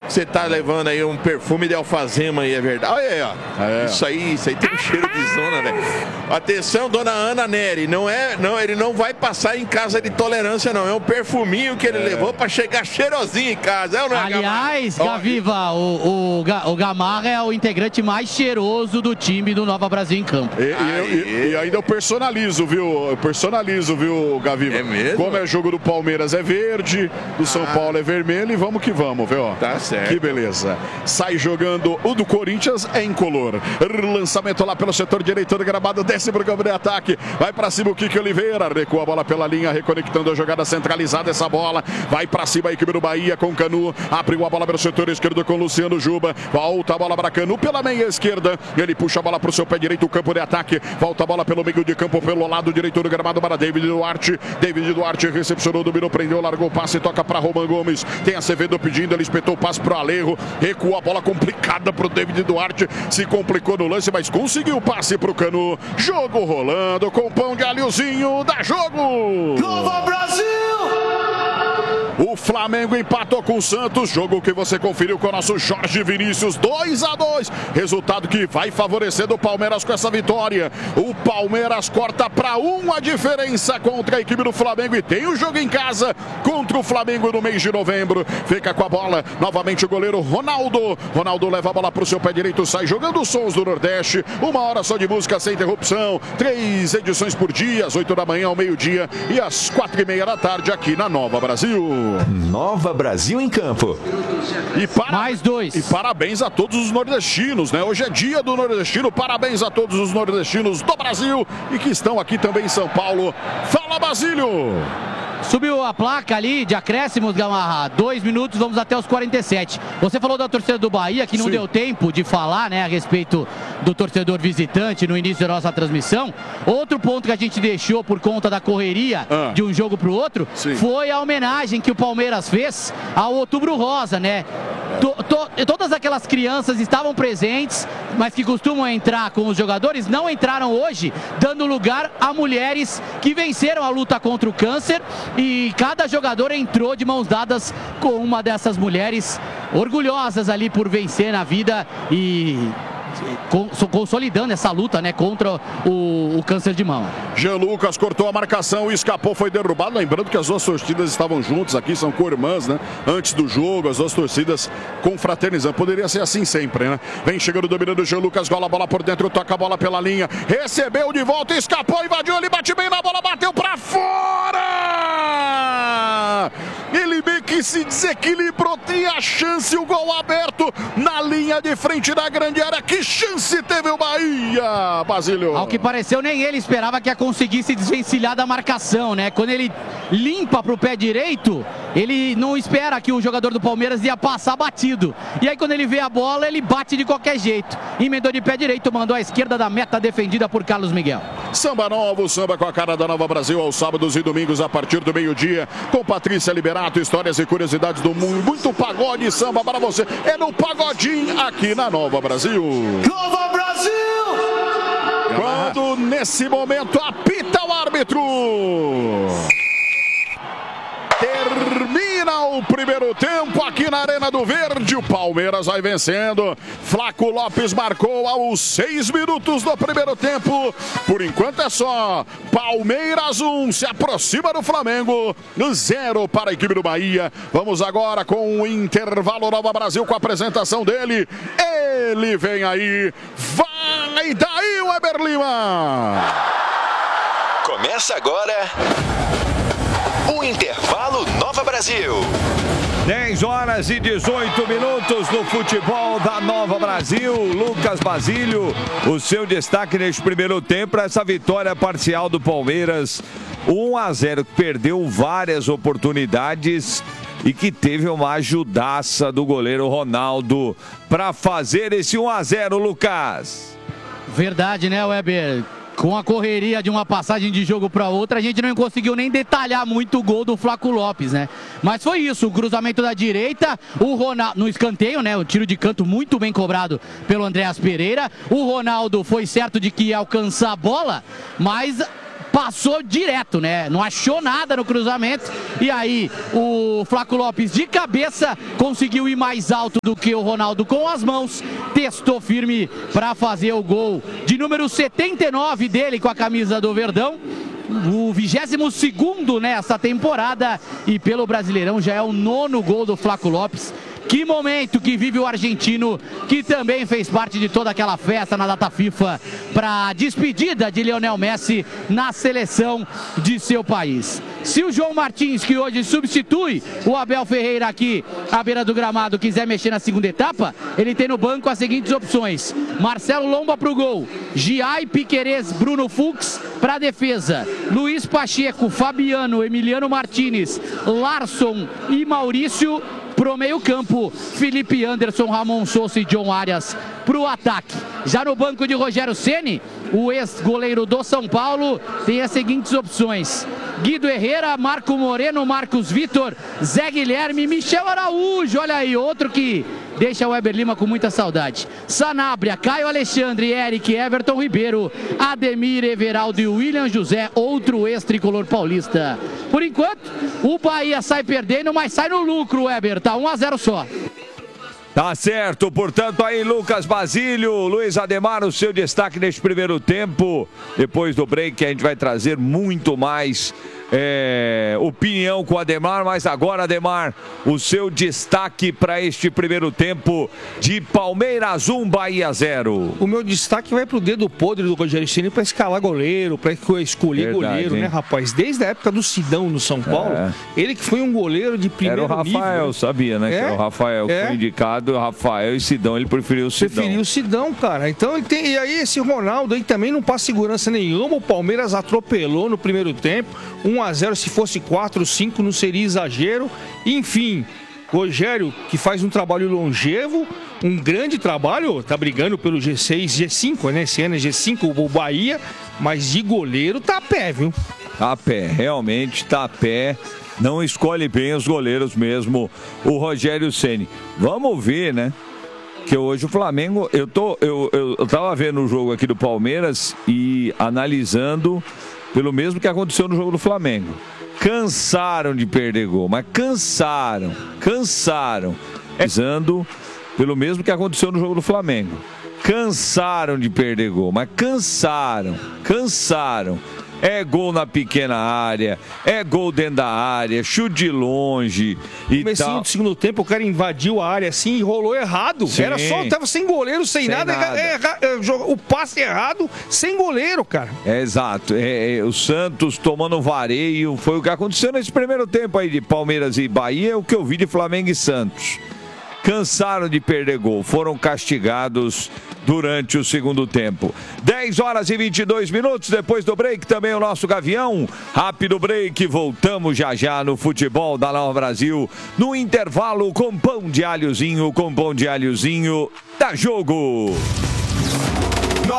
você tá levando aí um perfume de alfazema aí, é verdade. Olha aí, ó. Isso aí tem um cheiro de zona, velho. Atenção, dona Ana Neri, ele não vai passar em casa de tolerância, não. É um perfuminho que ele levou pra chegar cheirosinho em casa. É ou não é, aliás, Gaviva, o Gamarra é o integrante mais cheiroso do time do Nova Brasil em campo. E ainda eu personalizo, viu? Gaviva? É mesmo? Como é jogo do Palmeiras é verde, do São Paulo é vermelho e vamos que vamos, viu? Tá certo. Que beleza. Sai jogando o do Corinthians é incolor. Lançamento lá pelo setor direito do gramado, desce pro campo de ataque. Vai pra cima o Kiki Oliveira, recua a bola pela linha, reconectando a jogada centralizada, essa bola. Vai pra cima a equipe do Bahia com Canu. Abriu a bola pelo setor esquerdo com Luciano Juba. Volta a bola para Canu pela meia esquerda. Ele puxa a bola pro seu pé direito, o campo de ataque. Volta a bola pelo meio de campo, pelo lado direito do gramado para David Duarte. David Duarte recepcionou, dominou, prendeu, largou o passe, toca para Roman Gomes. Tem Acevedo pedindo, ele espetou o passe pro Alejo. Recua a bola complicada pro David Duarte. Se complicou no lance, mas conseguiu o passe pro Canu. Jogo rolando com pão de alhozinho. Dá jogo! Nova Brasil! O Flamengo empatou com o Santos, jogo que você conferiu com o nosso Jorge Vinícius, 2-2, resultado que vai favorecendo o Palmeiras com essa vitória. O Palmeiras corta para 1 a diferença contra a equipe do Flamengo e tem o jogo em casa contra o Flamengo no mês de novembro. Fica com a bola, novamente o goleiro Ronaldo. Ronaldo leva a bola para o seu pé direito, sai jogando os sons do Nordeste, 1 hora só de música sem interrupção, 3 edições por dia, às 8 da manhã ao meio-dia e às 4h30 da tarde aqui na Nova Brasil. Nova Brasil em campo. Mais 2. E parabéns a todos os nordestinos, né? Hoje é dia do nordestino. Parabéns a todos os nordestinos do Brasil e que estão aqui também em São Paulo. Fala, Basílio! Subiu a placa ali de acréscimos, Gamarra. 2 minutos, vamos até os 47. Você falou da torcida do Bahia, que não deu tempo de falar, né, a respeito do torcedor visitante no início da nossa transmissão. Outro ponto que a gente deixou por conta da correria de um jogo para o outro foi a homenagem que o Palmeiras fez ao Outubro Rosa, né? Todas aquelas crianças estavam presentes, mas que costumam entrar com os jogadores, não entraram hoje, dando lugar a mulheres que venceram a luta contra o câncer. E cada jogador entrou de mãos dadas com uma dessas mulheres, orgulhosas ali por vencer na vida e consolidando essa luta, né, contra o câncer de mama. Jean Lucas cortou a marcação, escapou, foi derrubado. Lembrando que as duas torcidas estavam juntas aqui, são co-irmãs, né? Antes do jogo, as duas torcidas confraternizando. Poderia ser assim sempre, né? Vem chegando, dominando o Jean Lucas, gola a bola por dentro, toca a bola pela linha, recebeu de volta, escapou, invadiu, ele bate bem na bola, bateu pra fora! Ele meio que se desequilibrou, tinha chance, o gol aberto na linha de frente da grande área. Que chance teve o Bahia, Basílio? Ao que pareceu, nem ele esperava que ia conseguir se desvencilhar da marcação, né? Quando ele limpa pro pé direito, ele não espera que o jogador do Palmeiras ia passar batido. E aí quando ele vê a bola, ele bate de qualquer jeito. Emendou de pé direito, mandou à esquerda da meta, defendida por Carlos Miguel. Samba novo, samba com a cara da Nova Brasil aos sábados e domingos a partir do meio-dia, com Patrícia Liberato, histórias e curiosidades do mundo, muito pagode e samba para você. É no Pagodinho aqui na Nova Brasil. Nova Brasil! Quando nesse momento apita o árbitro. Termina o primeiro tempo aqui na Arena do Verde. O Palmeiras vai vencendo. Flaco Lopes marcou aos 6 minutos do primeiro tempo. Por enquanto é só. Palmeiras 1 se aproxima do Flamengo. 0 para a equipe do Bahia. Vamos agora com o intervalo Nova Brasil com a apresentação dele. Ele vem aí. Vai daí, Weber Lima. Começa agora o intervalo Nova Brasil. 10 horas e 18 minutos no futebol da Nova Brasil. Lucas Basílio, o seu destaque neste primeiro tempo para essa vitória parcial do Palmeiras. 1-0, perdeu várias oportunidades e que teve uma ajudaça do goleiro Ronaldo para fazer esse 1-0, Lucas. Verdade, né, Weber? Com a correria de uma passagem de jogo para outra, a gente não conseguiu nem detalhar muito o gol do Flaco Lopes, né? Mas foi isso, o cruzamento da direita, o Ronaldo no escanteio, né? O tiro de canto muito bem cobrado pelo Andréas Pereira. O Ronaldo foi certo de que ia alcançar a bola, mas passou direto, né? Não achou nada no cruzamento. E aí o Flaco Lopes de cabeça conseguiu ir mais alto do que o Ronaldo com as mãos. Testou firme para fazer o gol de número 79 dele com a camisa do Verdão. O 22º nessa temporada e pelo Brasileirão já é o 9º gol do Flaco Lopes. Que momento que vive o argentino, que também fez parte de toda aquela festa na data FIFA para a despedida de Lionel Messi na seleção de seu país. Se o João Martins, que hoje substitui o Abel Ferreira aqui à beira do gramado, quiser mexer na segunda etapa, ele tem no banco as seguintes opções: Marcelo Lomba para o gol, Giai, Piquerez, Bruno Fux para a defesa, Luiz Pacheco, Fabiano, Emiliano Martinez, Larson e Maurício pro meio campo, Felipe Anderson, Ramon Sousa e John Arias pro ataque. Já no banco de Rogério Ceni, o ex-goleiro do São Paulo tem as seguintes opções: Guido Herrera, Marco Moreno, Marcos Vitor, Zé Guilherme, Michel Araújo, olha aí, outro que deixa o Weber Lima com muita saudade. Sanabria, Caio Alexandre, Eric, Everton Ribeiro, Ademir, Everaldo e William José, outro ex-tricolor paulista. Por enquanto, o Bahia sai perdendo, mas sai no lucro, Weber, tá 1-0 só. Tá certo, portanto aí Lucas Basílio, Luiz Ademar, o seu destaque neste primeiro tempo. Depois do break a gente vai trazer muito mais opinião com o Ademar, mas agora, Ademar, o seu destaque para este primeiro tempo de Palmeiras 1, Bahia 0. O meu destaque vai pro dedo podre do Rogério Ceni para escalar goleiro, para escolher goleiro, hein, né, rapaz? Desde a época do Sidão no São Paulo, ele que foi um goleiro de primeiro nível. Era o Rafael, nível, sabia, né? Que era o Rafael que foi indicado, o Rafael e Sidão, ele preferiu o Sidão. Preferiu o Sidão, cara. Então ele tem, e aí esse Ronaldo aí também não passa segurança nenhuma, o Palmeiras atropelou no primeiro tempo, 1-0, se fosse 4, 5 não seria exagero. Enfim, Rogério, que faz um trabalho longevo, um grande trabalho, tá brigando pelo G6, G5, né? Esse ano é G5, o Bahia, mas de goleiro tá a pé, viu? Tá a pé, realmente tá a pé. Não escolhe bem os goleiros mesmo, o Rogério Ceni. Vamos ver, né? Que hoje o Flamengo, eu tava vendo o jogo aqui do Palmeiras e analisando pelo mesmo que aconteceu no jogo do Flamengo. Cansaram de perder gol, mas cansaram. Analisando pelo mesmo que aconteceu no jogo do Flamengo. Cansaram de perder gol, mas cansaram. É gol na pequena área, é gol dentro da área, chute de longe e comecinho tal. Do segundo tempo, o cara invadiu a área assim e rolou errado. Sim. Era só, tava sem goleiro, sem nada. O passe errado, sem goleiro, cara. É exato. O Santos tomando um vareio, foi o que aconteceu nesse primeiro tempo aí de Palmeiras e Bahia, o que eu vi de Flamengo e Santos. Cansaram de perder gol, foram castigados durante o segundo tempo. 10h22, depois do break, também o nosso Gavião. Rápido break, voltamos já no futebol da Nova Brasil, no intervalo com pão de alhozinho, dá jogo.